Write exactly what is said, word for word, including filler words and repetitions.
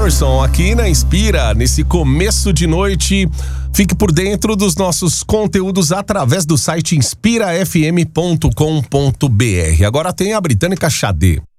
Emerson aqui na Inspira, nesse começo de noite. Fique por dentro dos nossos conteúdos através do site inspira f m ponto com ponto b r. Agora tem a Britânica Xadê.